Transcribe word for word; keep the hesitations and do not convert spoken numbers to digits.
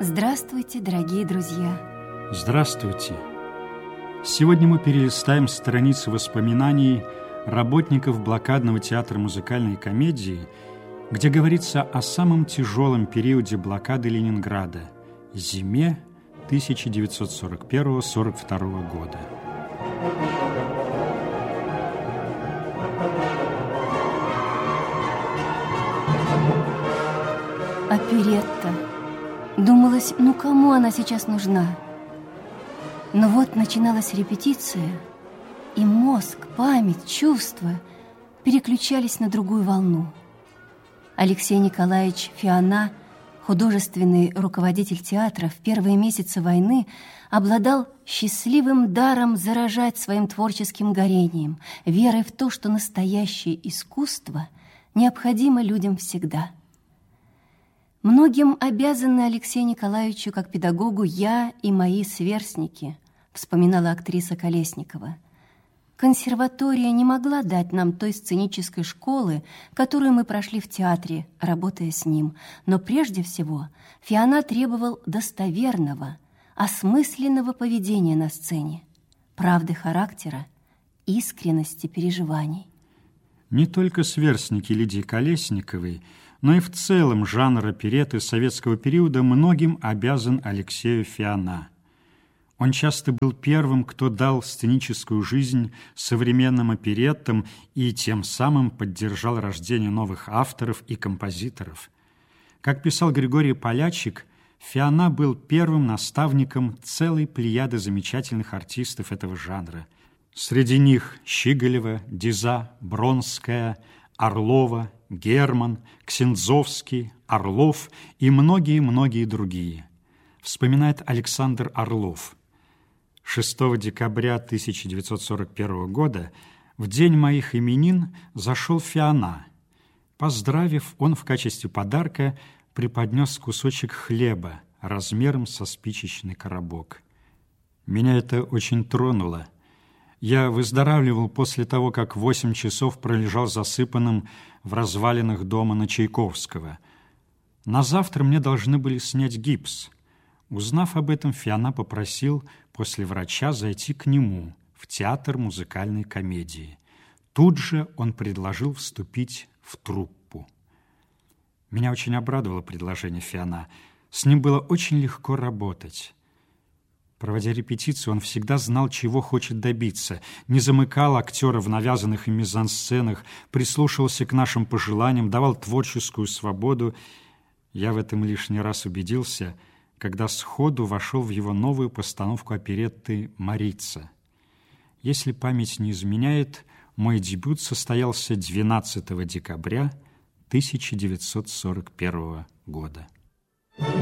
Здравствуйте, дорогие друзья! Здравствуйте! Сегодня мы перелистаем страницы воспоминаний работников блокадного театра музыкальной комедии, где говорится о самом тяжелом периоде блокады Ленинграда – зиме тысяча девятьсот сорок первого — сорок второго года. Оперетта. Думалось, ну кому она сейчас нужна? Но вот начиналась репетиция, и мозг, память, чувства переключались на другую волну. Алексей Николаевич Фиона, художественный руководитель театра, в первые месяцы войны обладал счастливым даром заражать своим творческим горением, верой в то, что настоящее искусство необходимо людям всегда. Многим обязаны Алексею Николаевичу как педагогу я и мои сверстники, вспоминала актриса Колесникова. Консерватория не могла дать нам той сценической школы, которую мы прошли в театре, работая с ним. Но прежде всего Фиона требовал достоверного, осмысленного поведения на сцене, правды характера, искренности переживаний. Не только сверстники Лидии Колесниковой, но и в целом жанр оперетты советского периода многим обязан Алексею Фиона. Он часто был первым, кто дал сценическую жизнь современным опереттам и тем самым поддержал рождение новых авторов и композиторов. Как писал Григорий Полячик, Фиона был первым наставником целой плеяды замечательных артистов этого жанра. Среди них Щиголева, Диза, Бронская, Орлова, Герман, Ксензовский, Орлов и многие-многие другие. Вспоминает Александр Орлов. шестого декабря тысяча девятьсот сорок первого года, в день моих именин, зашел Фиона. Поздравив, он в качестве подарка преподнес кусочек хлеба размером со спичечный коробок. Меня это очень тронуло. Я выздоравливал после того, как восемь часов пролежал засыпанным в развалинах дома на Чайковского. На завтра мне должны были снять гипс. Узнав об этом, Фиона попросил после врача зайти к нему в театр музыкальной комедии. Тут же он предложил вступить в труппу. Меня очень обрадовало предложение Фиона. С ним было очень легко работать. Проводя репетицию, он всегда знал, чего хочет добиться, не замыкал актера в навязанных им мизансценах, прислушивался к нашим пожеланиям, давал творческую свободу. Я в этом лишний раз убедился, когда сходу вошел в его новую постановку оперетты «Марица». Если память не изменяет, мой дебют состоялся двенадцатого декабря тысяча девятьсот сорок первого года.